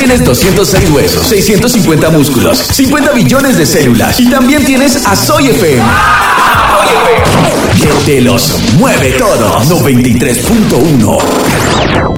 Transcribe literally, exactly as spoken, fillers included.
tienes doscientos seis huesos, seiscientos cincuenta músculos, cincuenta billones de células y también tienes a Soy F M. Que te los mueve todo. noventa y tres punto uno.